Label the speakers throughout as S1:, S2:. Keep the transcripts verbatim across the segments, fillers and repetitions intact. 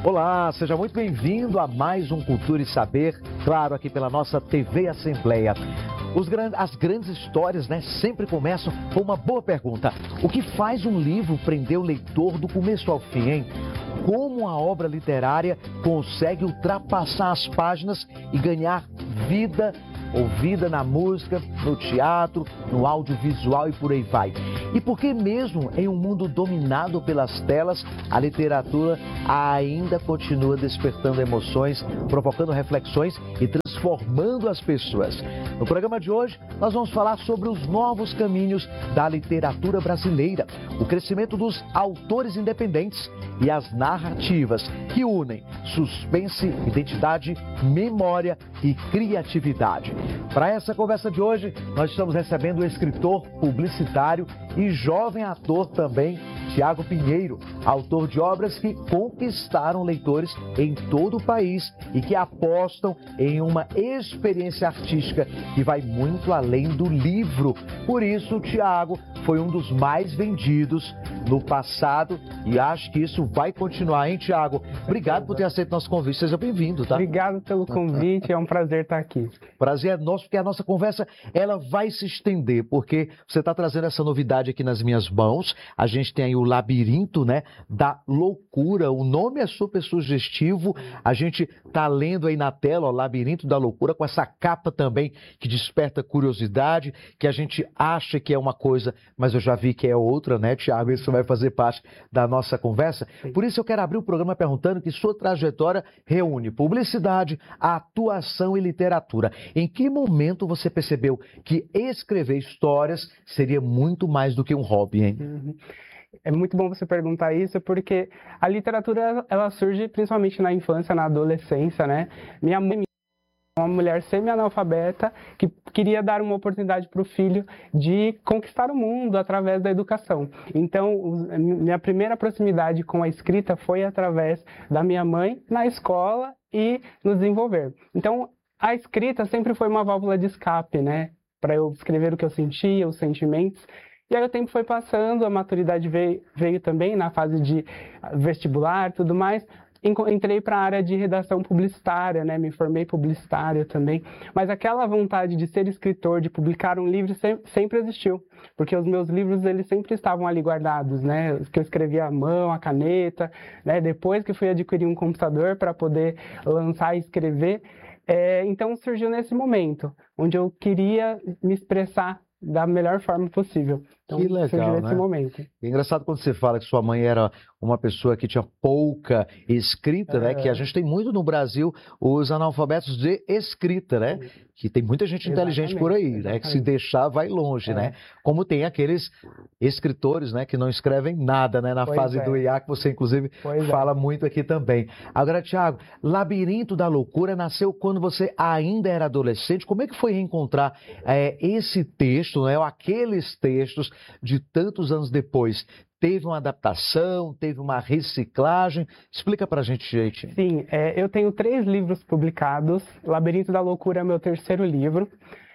S1: Olá, seja muito bem-vindo a mais um Cultura e Saber, claro, aqui pela nossa T V Assembleia. Os gran... As grandes histórias, né, sempre começam com uma boa pergunta. O que faz um livro prender o leitor do começo ao fim, hein? Como a obra literária consegue ultrapassar as páginas e ganhar vida, ouvida na música, no teatro, no audiovisual e por aí vai. E por que mesmo em um mundo dominado pelas telas, a literatura ainda continua despertando emoções, provocando reflexões e transformando as pessoas? No programa de hoje, nós vamos falar sobre os novos caminhos da literatura brasileira, o crescimento dos autores independentes e as narrativas que unem suspense, identidade, memória e criatividade. Para essa conversa de hoje, nós estamos recebendo o escritor, publicitário e jovem ator também, Tiago Pinheiro, autor de obras que conquistaram leitores em todo o país e que apostam em uma experiência artística que vai muito além do livro. Por isso, o Tiago foi um dos mais vendidos no passado e acho que isso vai continuar, hein, Tiago? Obrigado por ter aceito nosso convite, seja bem-vindo, tá?
S2: Obrigado pelo convite, é um prazer estar aqui.
S1: Prazer é nosso, porque a nossa conversa, ela vai se estender, porque você está trazendo essa novidade aqui nas minhas mãos. A gente tem aí o Labirinto, né, da Loucura, o nome é super sugestivo, a gente está lendo aí na tela, ó, Labirinto da Loucura, com essa capa também que desperta curiosidade, que a gente acha que é uma coisa, mas eu já vi que é outra, né, Tiago? Isso vai fazer parte da nossa conversa.
S2: Sim.
S1: Por isso eu quero abrir o programa perguntando que sua trajetória reúne publicidade, atuação e literatura. Em que momento você percebeu que escrever histórias seria muito mais do que um hobby, hein?
S2: Uhum. É muito bom você perguntar isso, porque a literatura, ela surge principalmente na infância, na adolescência, né? Minha mãe é uma mulher semi-analfabeta que queria dar uma oportunidade para o filho de conquistar o mundo através da educação. Então, minha primeira proximidade com a escrita foi através da minha mãe na escola e no desenvolver. Então, a escrita sempre foi uma válvula de escape, né? Para eu escrever o que eu sentia, os sentimentos. E aí o tempo foi passando, a maturidade veio, veio também na fase de vestibular e tudo mais. Entrei para a área de redação publicitária, né? Me formei publicitária também. Mas aquela vontade de ser escritor, de publicar um livro, sempre, sempre existiu. Porque os meus livros, eles sempre estavam ali guardados, né? Os que eu escrevia à mão, a caneta, né? Depois que fui adquirir um computador para poder lançar e escrever. É, então surgiu nesse momento, onde eu queria me expressar da melhor forma possível. Então,
S1: que legal,
S2: surgiu nesse
S1: né?
S2: momento.
S1: É engraçado quando você fala que sua mãe era uma pessoa que tinha pouca escrita, é. né? Que a gente tem muito no Brasil os analfabetos de escrita, né? Que tem muita gente inteligente
S2: Exatamente,
S1: por aí,
S2: exatamente.
S1: né? Que se deixar vai longe, é. né? Como tem aqueles escritores, né? Que não escrevem nada, né? Na pois fase é. do I A, que você inclusive pois fala é. muito aqui também. Agora, Tiago, Labirinto da Loucura nasceu quando você ainda era adolescente. Como é que foi reencontrar é, esse texto, né? Ou aqueles textos de tantos anos depois? Teve uma adaptação, teve uma reciclagem? Explica pra gente, gente.
S2: Sim, é, eu tenho três livros publicados. Labirinto da Loucura é meu terceiro livro.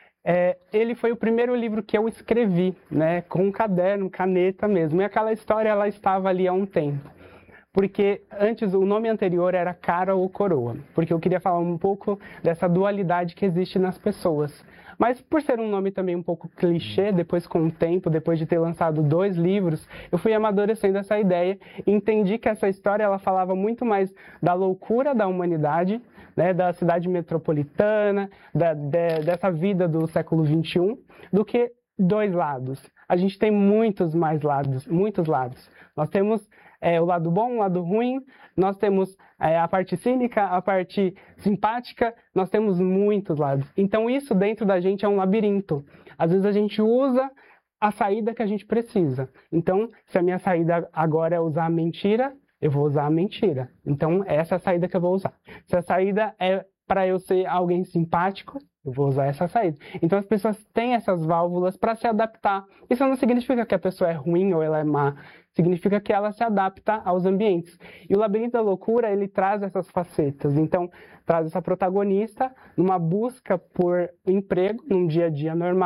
S2: É, ele foi o primeiro livro que eu escrevi, né, com um caderno, caneta mesmo. E aquela história, ela estava ali há um tempo. Porque antes, o nome anterior era Cara ou Coroa. Porque eu queria falar um pouco dessa dualidade que existe nas pessoas. Mas por ser um nome também um pouco clichê, depois com o tempo, depois de ter lançado dois livros, eu fui amadurecendo essa ideia e entendi que essa história ela falava muito mais da loucura da humanidade, né, da cidade metropolitana, da, de, dessa vida do século vinte e um, do que dois lados. A gente tem muitos mais lados, muitos lados. Nós temos É, o lado bom, o lado ruim, nós temos é, a parte cínica, a parte simpática, nós temos muitos lados. Então isso dentro da gente é um labirinto. Às vezes a gente usa a saída que a gente precisa. Então, se a minha saída agora é usar a mentira, eu vou usar a mentira. Então, essa é a saída que eu vou usar. Se a saída é para eu ser alguém simpático, eu vou usar essa saída. Então as pessoas têm essas válvulas para se adaptar. Isso não significa que a pessoa é ruim ou ela é má. Significa que ela se adapta aos ambientes. E o Labirinto da Loucura, ele traz essas facetas. Então, traz essa protagonista numa busca por emprego, num dia a dia normal.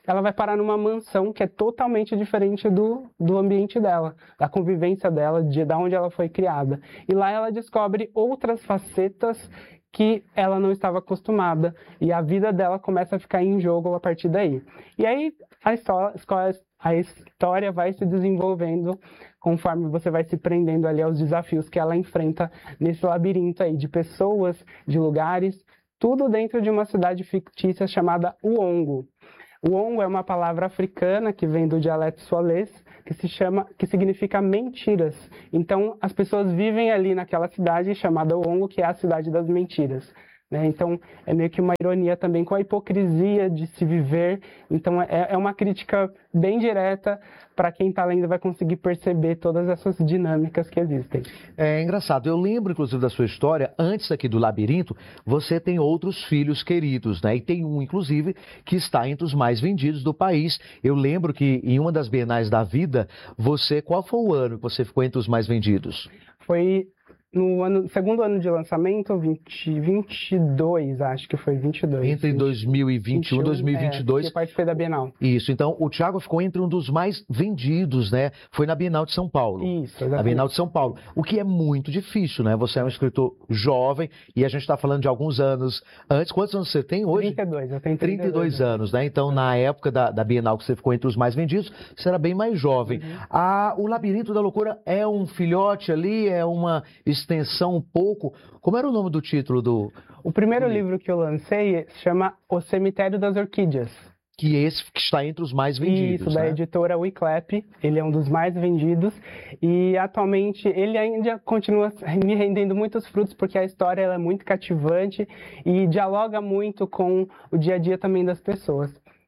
S2: ela vai parar numa mansão que é totalmente diferente do, do ambiente dela, da convivência dela, de, de onde ela foi criada. E lá ela descobre outras facetas que ela não estava acostumada, e a vida dela começa a ficar em jogo a partir daí. E aí a história, a história vai se desenvolvendo conforme você vai se prendendo ali aos desafios que ela enfrenta nesse labirinto aí de pessoas, de lugares, tudo dentro de uma cidade fictícia chamada Uongo. Uongo é uma palavra africana que vem do dialeto sualês, que se chama, que significa mentiras. Então, as pessoas vivem ali naquela cidade chamada Uongo, que é a cidade das mentiras. Né? Então, é meio que uma ironia também com a hipocrisia de se viver. Então, é, é uma crítica bem direta para quem está lendo, vai conseguir perceber todas essas dinâmicas que existem.
S1: É engraçado, eu lembro inclusive da sua história, antes aqui do Labirinto, você tem outros filhos queridos, né? E tem um, inclusive, que está entre os mais vendidos do país. Eu lembro que em uma das Bienais da Vida, você, qual foi o ano que você ficou entre os mais vendidos?
S2: Foi no ano, segundo ano de lançamento, vinte, vinte e dois, acho que foi vinte e dois.
S1: Entre dois mil e vinte e um e dois mil e vinte e dois.
S2: É, eu participei da Bienal.
S1: Isso, então o Thiago ficou entre um dos mais vendidos, né? Foi na Bienal de São Paulo.
S2: Isso, exatamente.
S1: Na Bienal de São Paulo. O que é muito difícil, né? Você é um escritor jovem e a gente está falando de alguns anos antes. Quantos anos você tem hoje?
S2: trinta e dois, eu tenho
S1: trinta e dois anos, né? Então, na época da, da Bienal que você ficou entre os mais vendidos, você era bem mais jovem. Uhum. Ah, o Labirinto da Loucura é um filhote ali, é uma extensão um pouco. Como era o nome do título do...
S2: O primeiro do livro que eu lancei se chama O Cemitério das Orquídeas.
S1: Que esse que está entre os mais vendidos,
S2: Isso,
S1: né?
S2: da editora Wiclap. Ele é um dos mais vendidos. E atualmente ele ainda continua me rendendo muitos frutos, porque a história ela é muito cativante e dialoga muito com o dia a dia também das pessoas.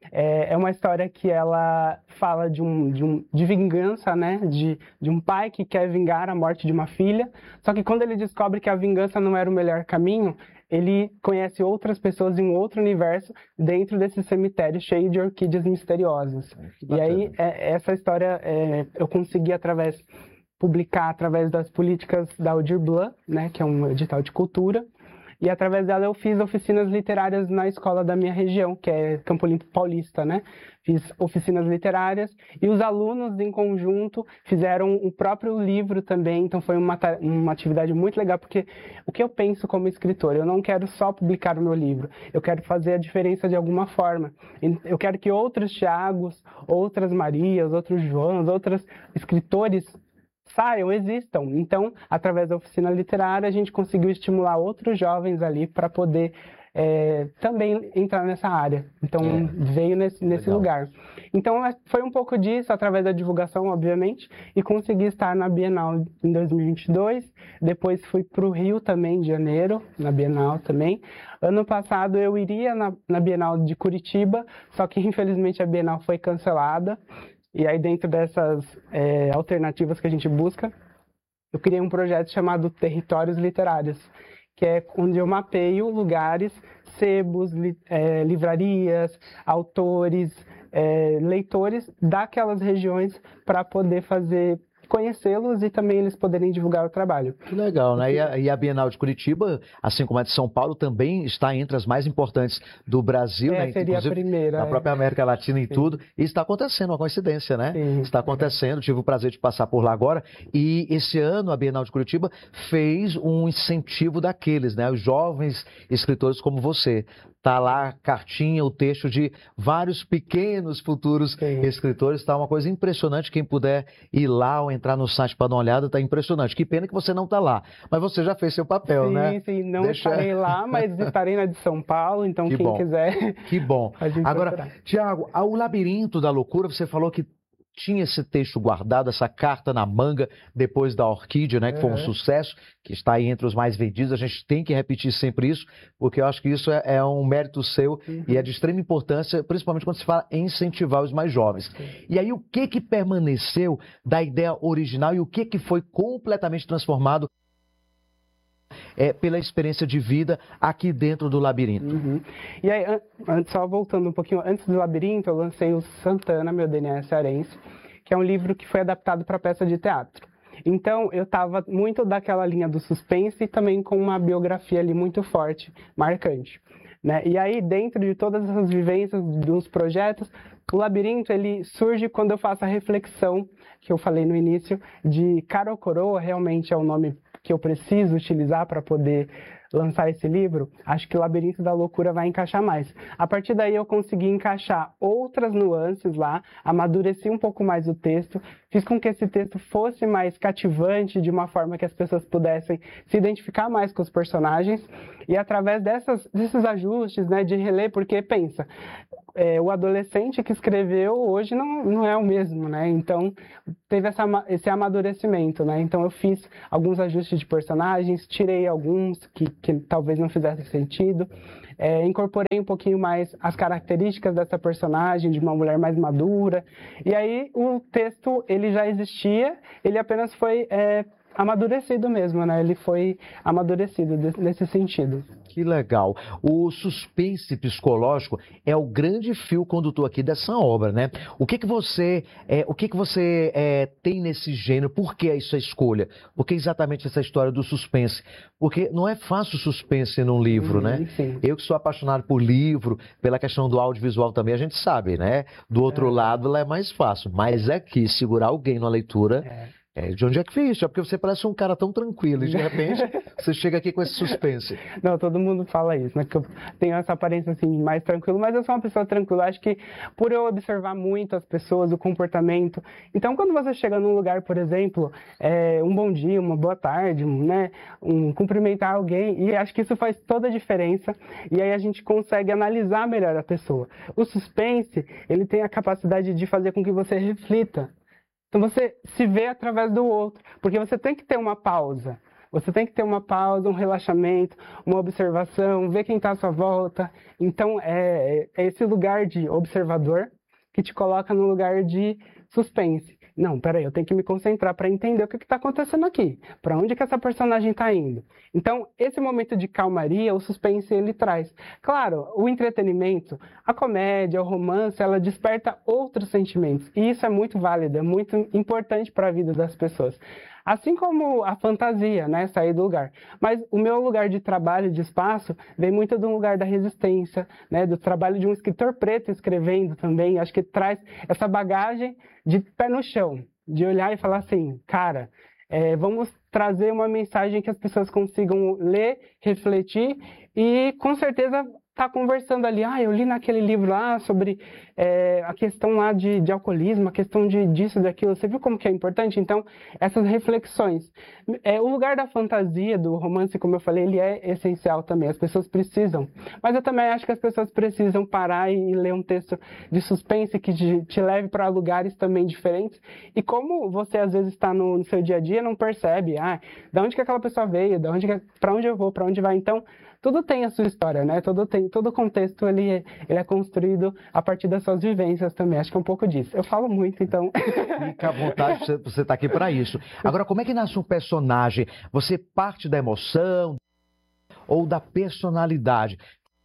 S2: É uma história que ela fala de, um, de, um, de vingança, né? De, de um pai que quer vingar a morte de uma filha. Só que quando ele descobre que a vingança não era o melhor caminho, ele conhece outras pessoas em um outro universo dentro desse cemitério cheio de orquídeas misteriosas. E aí, é, essa história é, eu consegui através publicar através das políticas da Aldir Blanc, né? Que é um edital de cultura. E através dela eu fiz oficinas literárias na escola da minha região, que é Campo Limpo Paulista, né? Fiz oficinas literárias e os alunos em conjunto fizeram o próprio livro também, então foi uma, uma atividade muito legal, porque o que eu penso como escritor, eu não quero só publicar o meu livro, eu quero fazer a diferença de alguma forma. Eu quero que outros Thiagos, outras Marias, outros Joãos, outros escritores saiam, existam. Então, através da oficina literária, a gente conseguiu estimular outros jovens ali para poder é, também entrar nessa área. Então, é. veio nesse, nesse lugar. Então, foi um pouco disso, através da divulgação, obviamente, e consegui estar na Bienal em dois mil e vinte e dois. Depois fui para o Rio também, em janeiro, na Bienal também. Ano passado eu iria na, na Bienal de Curitiba, só que infelizmente a Bienal foi cancelada. E aí, dentro dessas é, alternativas que a gente busca, eu criei um projeto chamado Territórios Literários, que é onde eu mapeio lugares, sebos, li, é, livrarias, autores, é, leitores daquelas regiões para poder fazer... conhecê-los e também eles poderem divulgar o trabalho.
S1: Que legal, né? E a, e a Bienal de Curitiba, assim como a de São Paulo, também está entre as mais importantes do Brasil,
S2: é,
S1: né?
S2: Seria
S1: Inclusive,
S2: a primeira.
S1: Na é. própria América Latina e Sim. tudo. E está acontecendo, uma coincidência, né?
S2: Sim.
S1: Está acontecendo, tive o prazer de passar por lá agora. E esse ano a Bienal de Curitiba fez um incentivo daqueles, né? Os jovens escritores como você. Tá lá a cartinha, o texto de vários pequenos futuros Sim. escritores. Está uma coisa impressionante. Quem puder ir lá ou entrar no site para dar uma olhada, tá impressionante. Que pena que você não tá lá. Mas você já fez seu papel,
S2: sim,
S1: né?
S2: Sim, sim. Não Deixa... estarei lá, mas estarei na de São Paulo. Então,
S1: que
S2: quem
S1: bom.
S2: quiser...
S1: Que bom. Agora, Thiago, o Labirinto da Loucura, você falou que tinha esse texto guardado, essa carta na manga, depois da Orquídea, né, que foi um sucesso, que está aí entre os mais vendidos. A gente tem que repetir sempre isso, porque eu acho que isso é, é um mérito seu uhum. e é de extrema importância, principalmente quando se fala em incentivar os mais jovens. Sim. E aí, o que que permaneceu da ideia original e o que que foi completamente transformado É, pela experiência de vida aqui dentro do Labirinto?
S2: Uhum. E aí, an só voltando um pouquinho, antes do Labirinto, eu lancei o Santana, Meu D N A Cearense, que é um livro que foi adaptado para peça de teatro. Então, eu estava muito daquela linha do suspense e também com uma biografia ali muito forte, marcante. Né? E aí, dentro de todas essas vivências dos projetos, O labirinto, ele surge quando eu faço a reflexão, que eu falei no início, de cara ou coroa, realmente é o nome que eu preciso utilizar para poder lançar esse livro. Acho que o Labirinto da Loucura vai encaixar mais. A partir daí eu consegui encaixar outras nuances lá, amadureci um pouco mais o texto, fiz com que esse texto fosse mais cativante, de uma forma que as pessoas pudessem se identificar mais com os personagens, e através dessas, desses ajustes, né, de reler, porque pensa, é, o adolescente que escreveu hoje não, não é o mesmo, né? Então teve essa, esse amadurecimento, né? Então eu fiz alguns ajustes de personagens, tirei alguns que, que talvez não fizessem sentido, é, incorporei um pouquinho mais as características dessa personagem, de uma mulher mais madura, e aí o texto ele já existia, ele apenas foi é, amadurecido mesmo, né? Ele foi amadurecido nesse sentido.
S1: Que legal. O suspense psicológico é o grande fio condutor aqui dessa obra, né? O que que você, é, o que que você é, tem nesse gênero? Por que essa escolha? Por que exatamente essa história do suspense? Porque não é fácil suspense num livro, uhum, né?
S2: Sim.
S1: Eu que sou apaixonado por livro, pela questão do audiovisual também, a gente sabe, né? Do outro é. lado, lá é mais fácil. Mas aqui, segurar alguém na leitura... É. É, de onde é que fez isso? É porque você parece um cara tão tranquilo e de repente você chega aqui com esse suspense.
S2: Não, todo mundo fala isso, né? Que eu tenho essa aparência assim mais tranquilo, mas eu sou uma pessoa tranquila. Acho que por eu observar muito as pessoas, o comportamento. Então, quando você chega num lugar, por exemplo, é, um bom dia, uma boa tarde, né? Um cumprimentar alguém, e acho que isso faz toda a diferença. E aí a gente consegue analisar melhor a pessoa. O suspense, ele tem a capacidade de fazer com que você reflita. Então você se vê através do outro, porque você tem que ter uma pausa. Você tem que ter uma pausa, um relaxamento, uma observação, ver quem está à sua volta. Então é, é esse lugar de observador que te coloca no lugar de suspense. Não, peraí, eu tenho que me concentrar para entender o que está acontecendo aqui. Para onde que essa personagem está indo? Então, esse momento de calmaria, o suspense, ele traz. Claro, o entretenimento, a comédia, o romance, ela desperta outros sentimentos. E isso é muito válido, é muito importante para a vida das pessoas. Assim como a fantasia, né, sair do lugar. Mas o meu lugar de trabalho, de espaço, vem muito do lugar da resistência, né, do trabalho de um escritor preto escrevendo também. Acho que traz essa bagagem de pé no chão, de olhar e falar assim, cara, é, vamos trazer uma mensagem que as pessoas consigam ler, refletir e, com certeza, tá conversando ali, ah, eu li naquele livro lá sobre é, a questão lá de, de alcoolismo, a questão de disso, daquilo, você viu como que é importante? Então, essas reflexões. É, o lugar da fantasia, do romance, como eu falei, ele é essencial também, as pessoas precisam. Mas eu também acho que as pessoas precisam parar e, e ler um texto de suspense que te, te leve para lugares também diferentes. E como você, às vezes, está no, no seu dia a dia, não percebe, ah, de onde que aquela pessoa veio, de onde que, para onde eu vou, para onde vai, então... Tudo tem a sua história, né? Todo, tem, todo contexto ele é, ele é construído a partir das suas vivências também. Acho que é um pouco disso. Eu falo muito, então...
S1: Fica à vontade, você está aqui para isso. Agora, como é que nasce um personagem? Você parte da emoção ou da personalidade?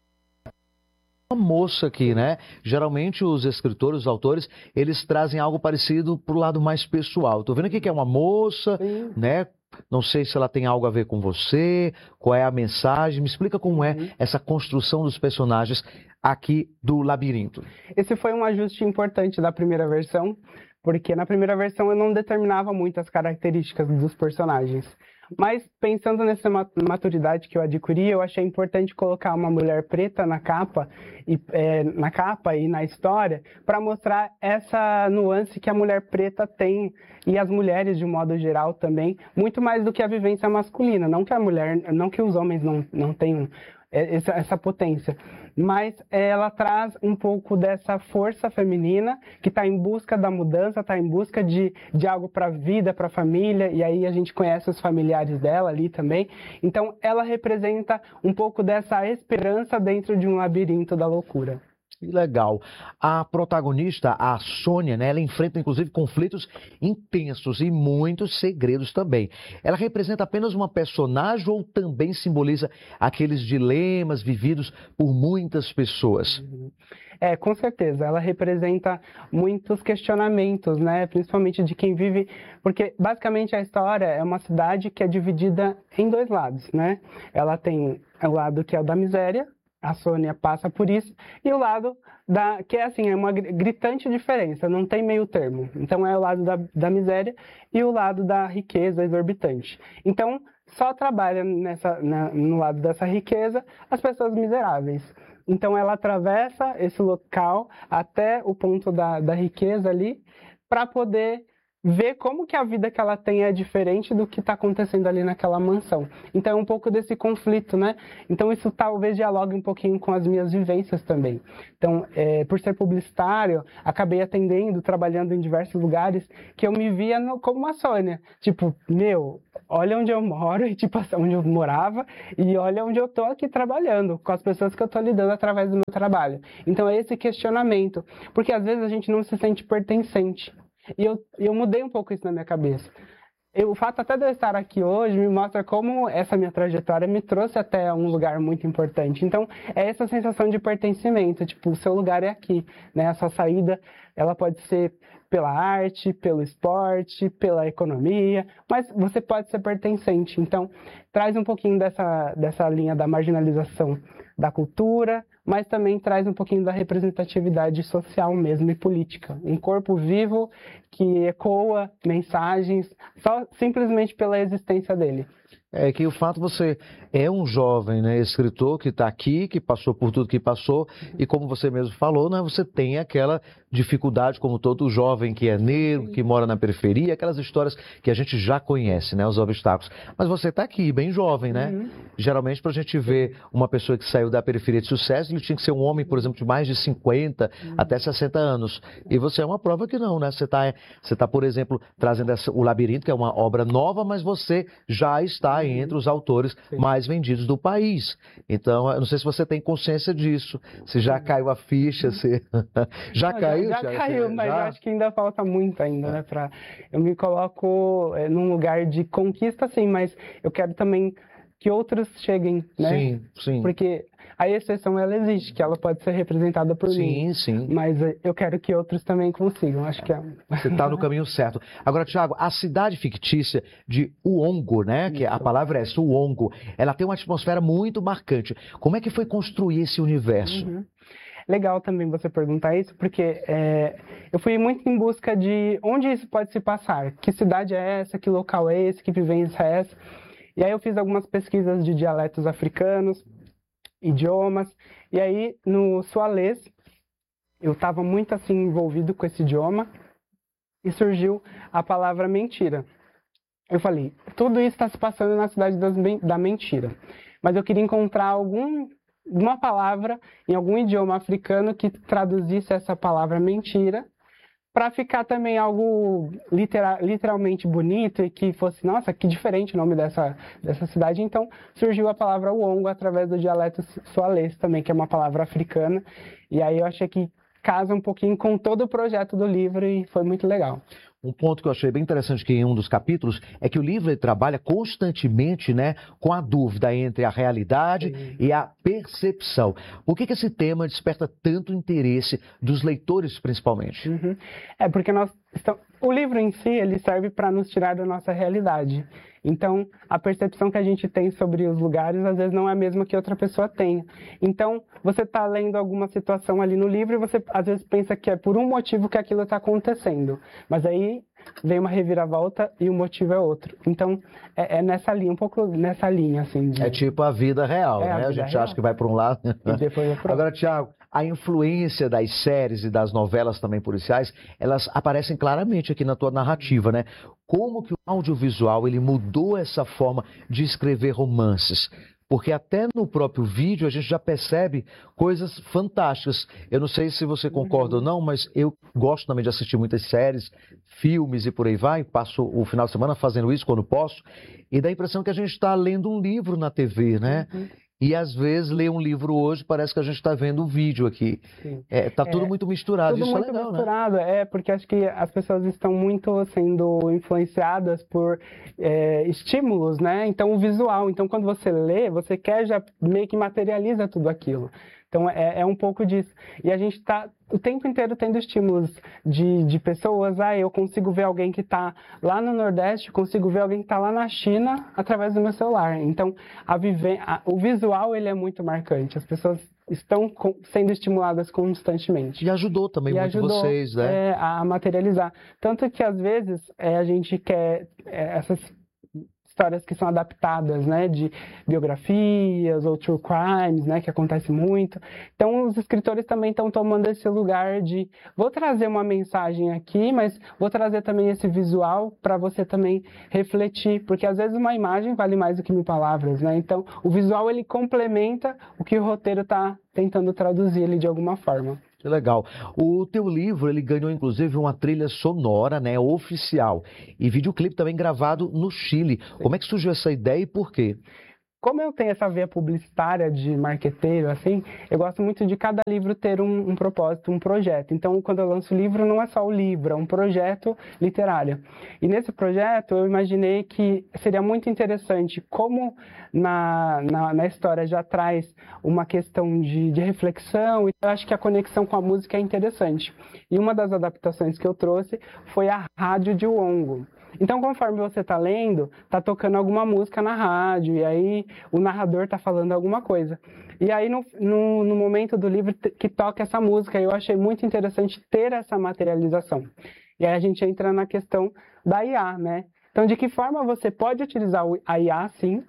S1: Uma moça aqui, né? Geralmente os escritores, os autores, eles trazem algo parecido para o lado mais pessoal. Estou vendo aqui que é uma moça, Sim. né? Não sei se ela tem algo a ver com você, qual é a mensagem. Me explica como é uhum. essa construção dos personagens aqui do Labirinto.
S2: Esse foi um ajuste importante da primeira versão, porque na primeira versão eu não determinava muito as características dos personagens. Mas pensando nessa maturidade que eu adquiri, eu achei importante colocar uma mulher preta na capa e, é, na capa e na história para mostrar essa nuance que a mulher preta tem e as mulheres de um modo geral também, muito mais do que a vivência masculina. Não que a mulher, não que os homens não, não tenham essa, essa potência, mas ela traz um pouco dessa força feminina que está em busca da mudança, está em busca de, de algo para a vida, para a família, e aí a gente conhece os familiares dela ali também. Então ela representa um pouco dessa esperança dentro de um labirinto da loucura.
S1: Que legal. A protagonista, a Sônia, né, ela enfrenta inclusive conflitos intensos e muitos segredos também. Ela representa apenas uma personagem ou também simboliza aqueles dilemas vividos por muitas pessoas?
S2: É, com certeza. Ela representa muitos questionamentos, né, principalmente de quem vive... Porque, basicamente, a história é uma cidade que é dividida em dois lados, né? Ela tem o lado que é o da miséria, A Sônia passa por isso, e o lado da, que é assim, é uma gritante diferença, não tem meio termo. Então é o lado da, da miséria e o lado da riqueza exorbitante. Então só trabalha nessa, na, no lado dessa riqueza as pessoas miseráveis. Então ela atravessa esse local até o ponto da, da riqueza ali, para poder ver como que a vida que ela tem é diferente do que está acontecendo ali naquela mansão. Então é um pouco desse conflito, né? Então isso talvez dialogue um pouquinho com as minhas vivências também. Então, é, por ser publicitário, acabei atendendo, trabalhando em diversos lugares, que eu me via no, como uma Sônia. Tipo, meu, olha onde eu moro, e tipo, onde eu morava, e olha onde eu estou aqui trabalhando, com as pessoas que eu estou lidando através do meu trabalho. Então é esse questionamento, porque às vezes a gente não se sente pertencente. E eu, eu mudei um pouco isso na minha cabeça. Eu, o fato até de eu estar aqui hoje me mostra como essa minha trajetória me trouxe até um lugar muito importante. Então, é essa sensação de pertencimento, tipo, o seu lugar é aqui, né? A sua saída, ela pode ser pela arte, pelo esporte, pela economia, mas você pode ser pertencente. Então, traz um pouquinho dessa, dessa linha da marginalização da cultura, mas também traz um pouquinho da representatividade social mesmo e política. Um corpo vivo que ecoa mensagens só simplesmente pela existência dele.
S1: É que o fato você é um jovem, né, escritor que está aqui, que passou por tudo que passou, e como você mesmo falou, né, você tem aquela dificuldade, como todo jovem que é negro, que mora na periferia, aquelas histórias que a gente já conhece, né, os obstáculos. Mas você está aqui, bem jovem, né? Uhum. Geralmente, para a gente ver uma pessoa que saiu da periferia de sucesso, ele tinha que ser um homem, por exemplo, de mais de cinquenta uhum. até sessenta anos. E você é uma prova que não, né? Você está, você tá, por exemplo, trazendo essa, o Labirinto, que é uma obra nova, mas você já está entre os autores Sim. mais vendidos do país. Então, eu não sei se você tem consciência disso, se já caiu a ficha, se... já
S2: não,
S1: caiu?
S2: Já, já caiu,
S1: já,
S2: mas
S1: já?
S2: eu acho que ainda falta muito ainda, é. né? Pra... Eu me coloco é, num lugar de conquista, sim, mas eu quero também que outros cheguem, né?
S1: Sim, sim.
S2: Porque a exceção, ela existe, que ela pode ser representada por
S1: sim,
S2: mim.
S1: Sim, sim.
S2: Mas eu quero que outros também consigam, acho que é...
S1: Você está no caminho certo. Agora, Thiago, a cidade fictícia de Uongo, né? Que a palavra é essa, Uongo, ela tem uma atmosfera muito marcante. Como é que foi construir esse universo?
S2: Uhum. Legal também você perguntar isso, porque é, eu fui muito em busca de onde isso pode se passar. Que cidade é essa? Que local é esse? Que vivência é essa? E aí eu fiz algumas pesquisas de dialetos africanos, idiomas, e aí no sualês eu estava muito assim envolvido com esse idioma e surgiu a palavra mentira. Eu falei, tudo isso está se passando na cidade das, da mentira, mas eu queria encontrar algum, uma palavra em algum idioma africano que traduzisse essa palavra mentira, para ficar também algo literal, literalmente bonito e que fosse, nossa, que diferente o nome dessa, dessa cidade. Então surgiu a palavra Uongo através do dialeto sualês também, que é uma palavra africana. E aí eu achei que casa um pouquinho com todo o projeto do livro e foi muito legal.
S1: Um ponto que eu achei bem interessante que em um dos capítulos é que o livro ele trabalha constantemente, né, com a dúvida entre a realidade Sim. e a percepção. Por que que esse tema desperta tanto interesse dos leitores, principalmente?
S2: Uhum. É porque nós estamos... o livro em si ele serve para nos tirar da nossa realidade. Então, a percepção que a gente tem sobre os lugares, às vezes, não é a mesma que outra pessoa tem. Então, você está lendo alguma situação ali no livro e você, às vezes, pensa que é por um motivo que aquilo está acontecendo. Mas aí vem uma reviravolta e o motivo é outro. Então, é, é nessa linha, um pouco nessa linha, assim. De...
S1: É tipo a vida real,
S2: é
S1: né? A,
S2: a
S1: gente
S2: real.
S1: acha que vai para um lado.
S2: E depois vai para
S1: Agora, Thiago, a influência das séries e das novelas também policiais, elas aparecem claramente aqui na tua narrativa, né? Como que o audiovisual ele mudou essa forma de escrever romances? Porque até no próprio vídeo a gente já percebe coisas fantásticas. Eu não sei se você concorda ou não, mas eu gosto também de assistir muitas séries, filmes e por aí vai. Passo o final de semana fazendo isso quando posso. E dá a impressão que a gente está lendo um livro na T V, né? Uhum. E às vezes ler um livro hoje parece que a gente está vendo o vídeo aqui. Está é, tudo é, muito misturado,
S2: tudo
S1: isso
S2: muito
S1: é legal,
S2: misturado,
S1: né?
S2: É, porque acho que as pessoas estão muito sendo influenciadas por é, estímulos, né? Então o visual, então quando você lê, você quer já meio que materializa tudo aquilo. Então, é, é um pouco disso. E a gente está o tempo inteiro tendo estímulos de, de pessoas. Ah, eu consigo ver alguém que está lá no Nordeste, consigo ver alguém que está lá na China através do meu celular. Então, a vive... a, o visual, ele é muito marcante. As pessoas estão com, sendo estimuladas constantemente.
S1: E ajudou também
S2: e
S1: muito
S2: ajudou,
S1: vocês, né?
S2: É, a materializar. Tanto que, às vezes, é, a gente quer é, essas histórias que são adaptadas, né, de biografias ou true crimes, né, que acontece muito. Então, os escritores também estão tomando esse lugar de vou trazer uma mensagem aqui, mas vou trazer também esse visual para você também refletir, porque às vezes uma imagem vale mais do que mil palavras, né? Então, o visual ele complementa o que o roteiro está tentando traduzir ele de alguma forma.
S1: Que legal. O teu livro, ele ganhou inclusive uma trilha sonora, né, oficial, e videoclipe também gravado no Chile. Como é que surgiu essa ideia e por quê?
S2: Como eu tenho essa veia publicitária de marqueteiro, assim, eu gosto muito de cada livro ter um, um propósito, um projeto. Então, quando eu lanço o livro, não é só o livro, é um projeto literário. E nesse projeto, eu imaginei que seria muito interessante, como na, na, na história já traz uma questão de, de reflexão, e eu acho que a conexão com a música é interessante. E uma das adaptações que eu trouxe foi a rádio de Wongo. Então, conforme você está lendo, está tocando alguma música na rádio, e aí o narrador está falando alguma coisa. E aí, no, no, no momento do livro que toca essa música, eu achei muito interessante ter essa materialização. E aí a gente entra na questão da I A, né? Então, de que forma você pode utilizar a I A, sim,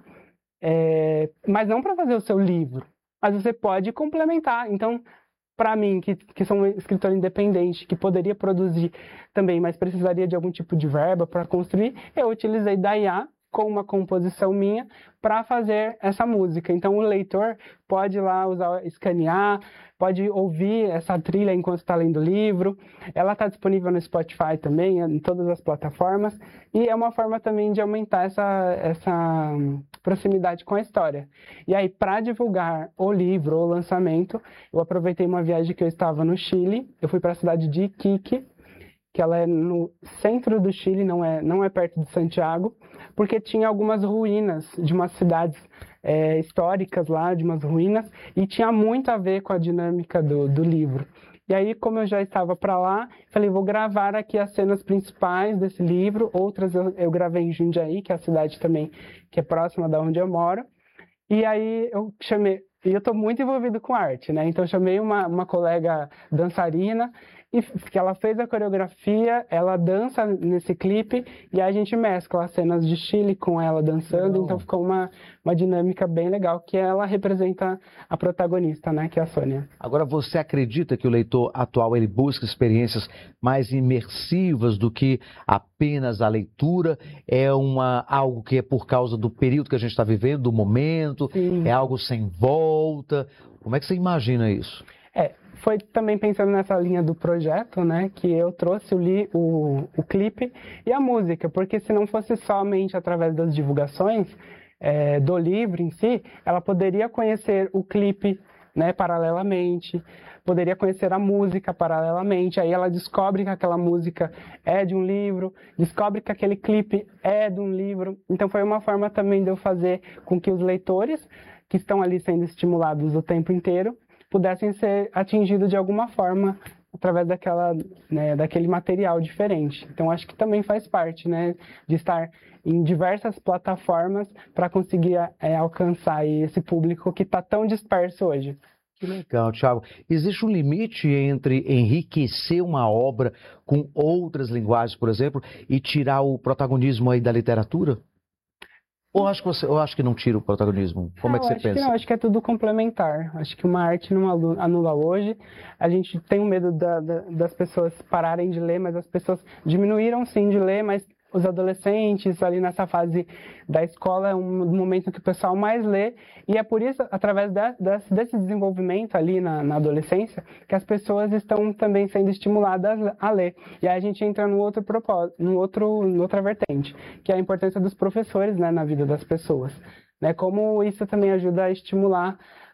S2: é, mas não para fazer o seu livro, mas você pode complementar. Então, para mim, que, que sou um escritor independente, que poderia produzir também, mas precisaria de algum tipo de verba para construir, eu utilizei da I A com uma composição minha para fazer essa música. Então, o leitor pode ir lá usar, escanear, pode ouvir essa trilha enquanto está lendo o livro. Ela está disponível no Spotify também, em todas as plataformas, e é uma forma também de aumentar essa, essa proximidade com a história. E aí, para divulgar o livro, o lançamento, eu aproveitei uma viagem que eu estava no Chile, eu fui para a cidade de Iquique, que ela é no centro do Chile, não é, não é perto de Santiago, porque tinha algumas ruínas de umas cidades é, históricas lá, de umas ruínas, e tinha muito a ver com a dinâmica do, do livro. E aí, como eu já estava para lá, falei, vou gravar aqui as cenas principais desse livro, outras eu, eu gravei em Jundiaí, que é a cidade também que é próxima da onde eu moro, e aí eu chamei, e eu estou muito envolvido com arte, né? Então eu chamei uma, uma colega dançarina, e que ela fez a coreografia, ela dança nesse clipe, e aí a gente mescla as cenas de Chile com ela dançando, legal. Então ficou uma, uma dinâmica bem legal, que ela representa a protagonista, né, que é a Sônia.
S1: Agora, você acredita que o leitor atual ele busca experiências mais imersivas do que apenas a leitura? É uma, algo que é por causa do período que a gente está vivendo, do momento? Sim. É algo sem volta? Como é que você imagina isso?
S2: É, foi também pensando nessa linha do projeto, né, que eu trouxe o, li, o, o clipe e a música, porque se não fosse somente através das divulgações é, do livro em si, ela poderia conhecer o clipe, né, paralelamente, poderia conhecer a música paralelamente, aí ela descobre que aquela música é de um livro, descobre que aquele clipe é de um livro, então foi uma forma também de eu fazer com que os leitores, que estão ali sendo estimulados o tempo inteiro, pudessem ser atingidos de alguma forma através daquela, né, daquele material diferente. Então, acho que também faz parte, né, de estar em diversas plataformas para conseguir é, alcançar esse público que está tão disperso hoje.
S1: Que legal, Thiago. Existe um limite entre enriquecer uma obra com outras linguagens, por exemplo, e tirar o protagonismo aí da literatura? Ou acho que você, eu acho que não tira o protagonismo? Como
S2: não,
S1: é que você
S2: acho
S1: pensa?
S2: Que não, acho que é tudo complementar. Acho que uma arte não anula hoje. A gente tem o medo da, da, das pessoas pararem de ler, mas as pessoas diminuíram sim de ler, mas os adolescentes ali nessa fase da escola é um momento que o pessoal mais lê, e é por isso, através de, de, desse desenvolvimento ali na, na adolescência, que as pessoas estão também sendo estimuladas a ler. E aí a gente entra no outro propósito, no outro, no outra vertente, que é a importância dos professores, né, na vida das pessoas. Né, como isso também ajuda a estimular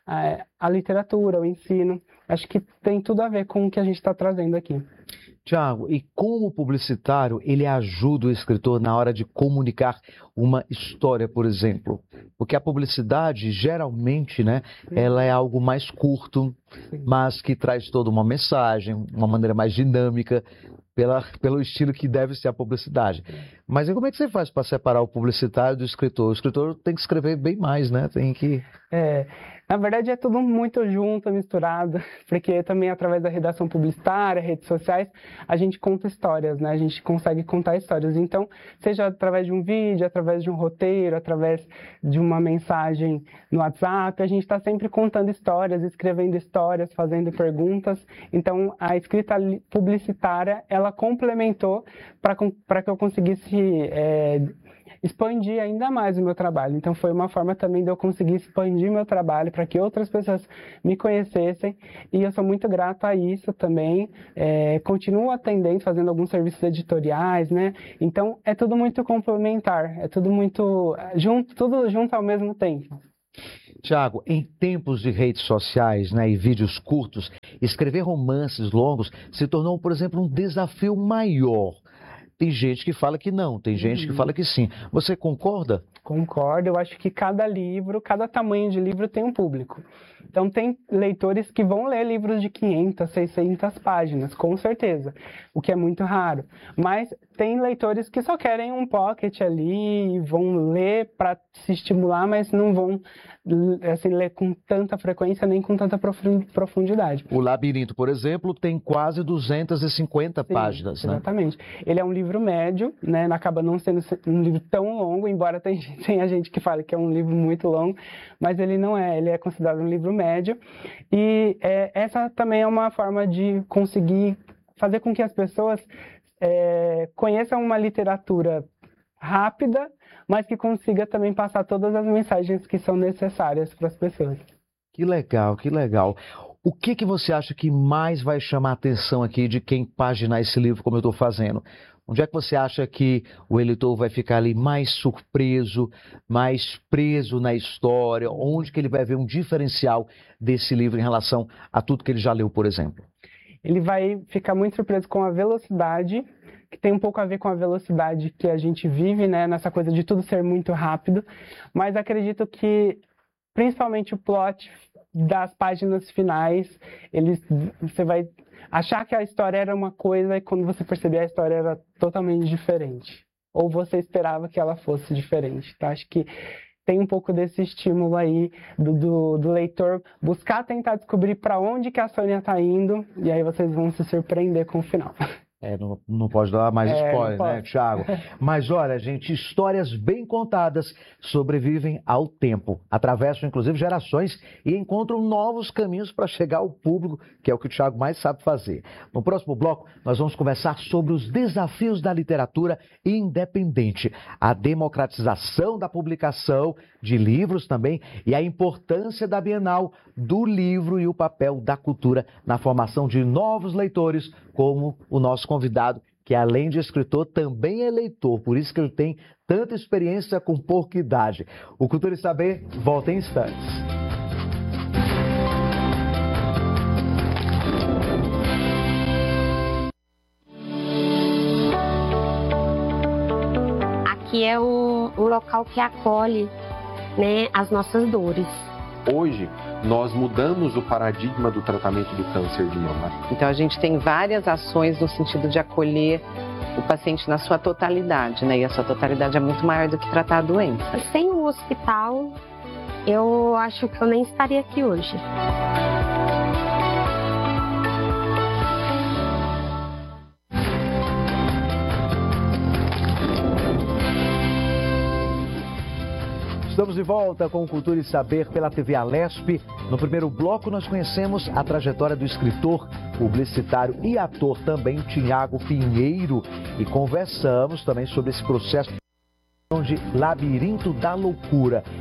S2: a, a literatura, o ensino. Acho que tem tudo a ver com o que a gente está trazendo aqui.
S1: Tiago, e como publicitário, ele ajuda o escritor na hora de comunicar uma história, por exemplo? Porque a publicidade, geralmente, né, ela é algo mais curto, mas que traz toda uma mensagem, uma maneira mais dinâmica, pela, pelo estilo que deve ser a publicidade. Mas e como é que você faz para separar o publicitário do escritor? O escritor tem que escrever bem mais, né? Tem que...
S2: É, na verdade é tudo muito junto, misturado, porque também através da redação publicitária, redes sociais, a gente conta histórias, né? A gente consegue contar histórias. Então, seja através de um vídeo, através de um roteiro, através de uma mensagem no WhatsApp, a gente está sempre contando histórias, escrevendo histórias, fazendo perguntas. Então, a escrita publicitária, ela complementou para que eu conseguisse é, expandir ainda mais o meu trabalho. Então, foi uma forma também de eu conseguir expandir meu trabalho para que outras pessoas me conhecessem, e eu sou muito grato a isso também. É, continuo atendendo, fazendo alguns serviços editoriais, né? Então, é tudo muito complementar, é tudo muito junto, tudo junto ao mesmo tempo.
S1: Tiago, em tempos de redes sociais, né, e vídeos curtos, escrever romances longos se tornou, por exemplo, um desafio maior. Tem gente que fala que não, tem gente uhum. que fala que sim. Você concorda?
S2: Concordo, eu acho que cada livro, cada tamanho de livro tem um público. Então tem leitores que vão ler livros de quinhentas, seiscentas páginas, com certeza, o que é muito raro. Mas tem leitores que só querem um pocket ali, vão ler para se estimular, mas não vão assim, ler com tanta frequência nem com tanta profundidade.
S1: O Labirinto, por exemplo, tem quase duzentas e cinquenta
S2: Sim,
S1: páginas, né?
S2: Exatamente. Ele é um livro médio, né? Acaba não sendo um livro tão longo, embora tenha gente que fale que é um livro muito longo, mas ele não é, ele é considerado um livro médio. E é, essa também é uma forma de conseguir fazer com que as pessoas é, conheçam uma literatura rápida, mas que consiga também passar todas as mensagens que são necessárias para as pessoas.
S1: Que legal, que legal. O que, que você acha que mais vai chamar a atenção aqui de quem paginar esse livro como eu estou fazendo? Onde é que você acha que o eleitor vai ficar ali mais surpreso, mais preso na história? Onde que ele vai ver um diferencial desse livro em relação a tudo que ele já leu, por exemplo?
S2: Ele vai ficar muito surpreso com a velocidade, que tem um pouco a ver com a velocidade que a gente vive, né? Nessa coisa de tudo ser muito rápido. Mas acredito que, principalmente o plot das páginas finais, eles, você vai achar que a história era uma coisa e quando você perceber a história era totalmente diferente. Ou você esperava que ela fosse diferente. Então, acho que tem um pouco desse estímulo aí do, do, do leitor buscar tentar descobrir para onde que a Sônia está indo, e aí vocês vão se surpreender com o final.
S1: É, não, não pode dar mais
S2: é,
S1: spoiler, né, Tiago? Mas olha, gente, histórias bem contadas sobrevivem ao tempo, atravessam inclusive gerações e encontram novos caminhos para chegar ao público, que é o que o Tiago mais sabe fazer. No próximo bloco, nós vamos conversar sobre os desafios da literatura independente, a democratização da publicação de livros também e a importância da Bienal do livro e o papel da cultura na formação de novos leitores, como o nosso convidado, que além de escritor, também é leitor, por isso que ele tem tanta experiência com pouca idade. O Cultura e Saber volta em instantes.
S3: Aqui é o, o local que acolhe, né, as nossas dores.
S4: Hoje, nós mudamos o paradigma do tratamento do câncer de mama.
S5: Então, a gente tem várias ações no sentido de acolher o paciente na sua totalidade, né? E a sua totalidade é muito maior do que tratar a doença.
S3: Sem o hospital, eu acho que eu nem estaria aqui hoje.
S1: Estamos de volta com Cultura e Saber pela T V Alesp. No primeiro bloco, nós conhecemos a trajetória do escritor, publicitário e ator também, Tiago Pinheiro. E conversamos também sobre esse processo de Labirinto da Loucura.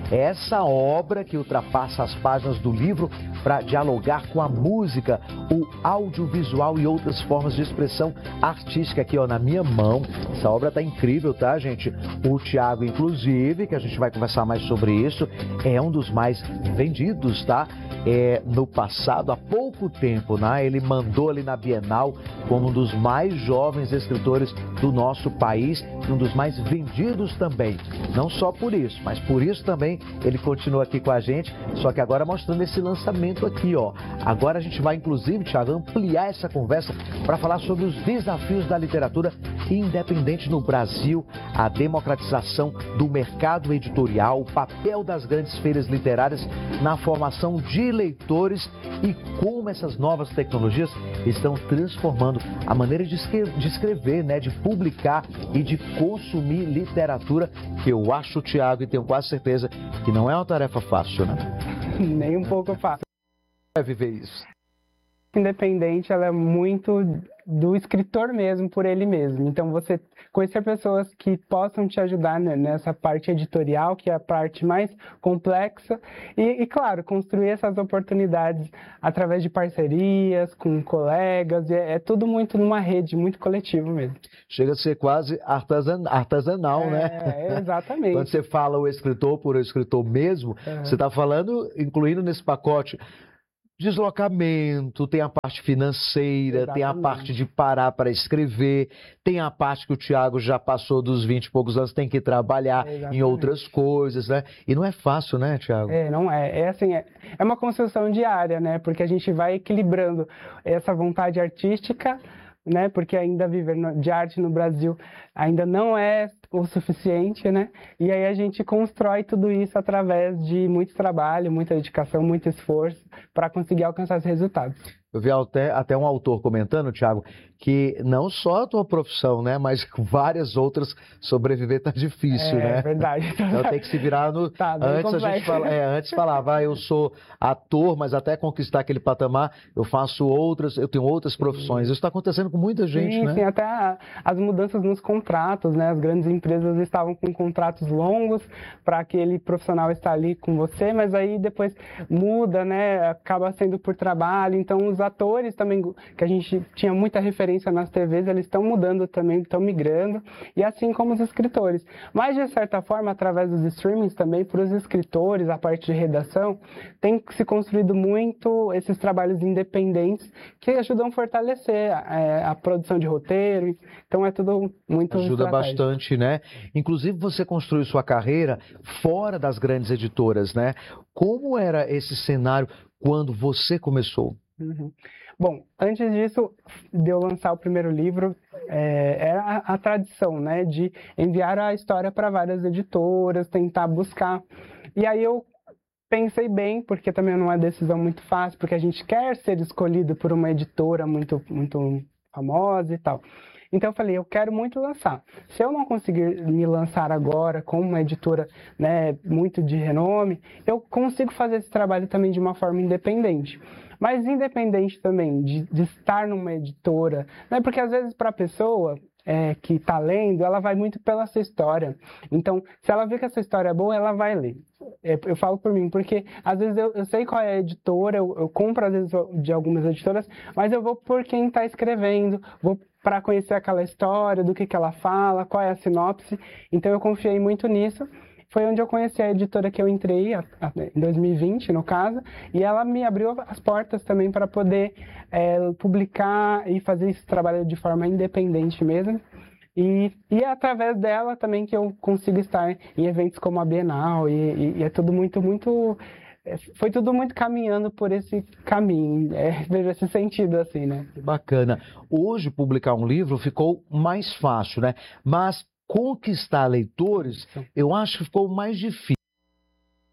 S1: É essa obra que ultrapassa as páginas do livro para dialogar com a música, o audiovisual e outras formas de expressão artística aqui, ó, na minha mão. Essa obra tá incrível, tá, gente? O Tiago, inclusive, que a gente vai conversar mais sobre isso, é um dos mais vendidos, tá? É, no passado, há pouco tempo, né? Ele mandou ali na Bienal como um dos mais jovens escritores do nosso país e um dos mais vendidos também. Não só por isso, mas por isso também ele continua aqui com a gente, só que agora mostrando esse lançamento aqui, ó. Agora a gente vai, inclusive, Thiago, ampliar essa conversa para falar sobre os desafios da literatura independente no Brasil, a democratização do mercado editorial, o papel das grandes feiras literárias na formação de leitores e como essas novas tecnologias estão transformando a maneira de escrever, né, de publicar e de consumir literatura, que eu acho, Tiago, e tenho quase certeza que não é uma tarefa fácil, né?
S2: Nem um pouco fácil.
S1: É viver isso.
S2: Independente, ela é muito do escritor mesmo, por ele mesmo. Então, você conhecer pessoas que possam te ajudar, né, nessa parte editorial, que é a parte mais complexa, e, e, claro, construir essas oportunidades através de parcerias, com colegas, é, é tudo muito numa rede, muito coletivo mesmo.
S1: Chega a ser quase artesan, artesanal,
S2: é,
S1: né?
S2: É, exatamente.
S1: Quando você fala o escritor por o escritor mesmo, uhum. Você está falando, incluindo nesse pacote, deslocamento, tem a parte financeira, exatamente. Tem a parte de parar para escrever, tem a parte que o Tiago já passou dos vinte e poucos anos, tem que trabalhar exatamente. Em outras coisas, né? E não é fácil, né, Tiago?
S2: É, não é. É assim, é, é uma construção diária, né? Porque a gente vai equilibrando essa vontade artística, né? Porque ainda viver de arte no Brasil ainda não é o suficiente, né? E aí a gente constrói tudo isso através de muito trabalho, muita dedicação, muito esforço para conseguir alcançar os resultados.
S1: Eu vi até, até um autor comentando, Tiago, que não só a tua profissão, né, mas várias outras, sobreviver tá difícil,
S2: é,
S1: né?
S2: É verdade.
S1: Então tem que se virar no...
S2: Tá,
S1: antes a gente fala, é, antes falava, ah, eu sou ator, mas até conquistar aquele patamar, eu faço outras, eu tenho outras profissões. Isso está acontecendo com muita gente,
S2: sim,
S1: né?
S2: Sim, até a, as mudanças nos contratos, né? As grandes empresas estavam com contratos longos para aquele profissional estar ali com você, mas aí depois muda, né? Acaba sendo por trabalho, então os atores também, que a gente tinha muita referência nas T Vs, eles estão mudando também, estão migrando, e assim como os escritores. Mas, de certa forma, através dos streamings também, para os escritores, a parte de redação, tem se construído muito esses trabalhos independentes que ajudam a fortalecer a, a produção de roteiro, então é tudo muito
S1: ajuda bastante, né? Inclusive, você construiu sua carreira fora das grandes editoras, né? Como era esse cenário quando você começou?
S2: Uhum. Bom, antes disso, de eu lançar o primeiro livro, é, era a, a tradição, né, de enviar a história para várias editoras, tentar buscar. E aí eu pensei bem, porque também não é decisão muito fácil, porque a gente quer ser escolhido por uma editora muito, muito famosa e tal. Então eu falei, eu quero muito lançar. Se eu não conseguir me lançar agora com uma editora, né, muito de renome, eu consigo fazer esse trabalho também de uma forma independente. Mas independente também de, de estar numa editora, né, porque às vezes para a pessoa é, que está lendo, ela vai muito pela sua história. Então, se ela vê que essa história é boa, ela vai ler. É, eu falo por mim, porque às vezes eu, eu sei qual é a editora, eu, eu compro às vezes de algumas editoras, mas eu vou por quem está escrevendo, vou para conhecer aquela história, do que, que ela fala, qual é a sinopse. Então eu confiei muito nisso. Foi onde eu conheci a editora que eu entrei, a, a, em dois mil e vinte, no caso, e ela me abriu as portas também para poder é, publicar e fazer esse trabalho de forma independente mesmo. E, e é através dela também que eu consigo estar em eventos como a Bienal, e, e, e é tudo muito, muito... Foi tudo muito caminhando por esse caminho, é, vejo esse sentido assim, né?
S1: Bacana. Hoje, publicar um livro ficou mais fácil, né? Mas conquistar leitores, eu acho que ficou mais difícil.